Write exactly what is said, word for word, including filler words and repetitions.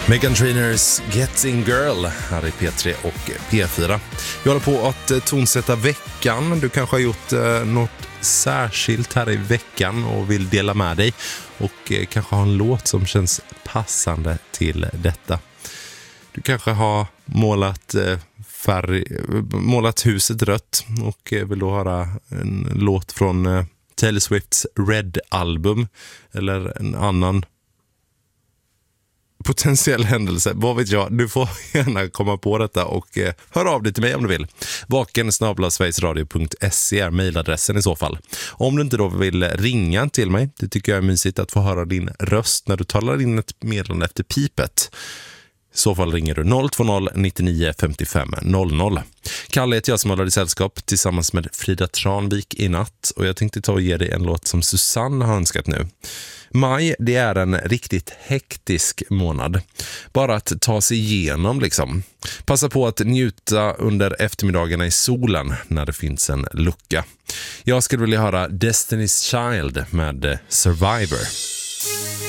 Meghan Trainors Getting Girl här i P tre och P fyra. Vi håller på att tonsätta veckan. Du kanske har gjort eh, något särskilt här i veckan och vill dela med dig. Och eh, kanske ha en låt som känns passande till detta. Du kanske har målat, eh, färg, målat huset rött och eh, vill då höra en låt från eh, Taylor Swifts Red-album. Eller en annan potentiell händelse, vad vet jag. Du får gärna komma på detta och eh, hör av dig till mig om du vill. vaken snabel-a sverigesradio punkt se är mejladressen i så fall. Om du inte då vill ringa till mig, det tycker jag är mysigt att få höra din röst när du talar in ett meddelande efter pipet. I så fall ringer du noll två noll nittionio femtiofem noll noll. Kalle heter jag som håller i sällskap tillsammans med Frida Tranvik i natt. Och jag tänkte ta och ge dig en låt som Susanne har önskat nu. Maj, det är en riktigt hektisk månad. Bara att ta sig igenom liksom. Passa på att njuta under eftermiddagarna i solen när det finns en lucka. Jag skulle vilja höra Destiny's Child med Survivor.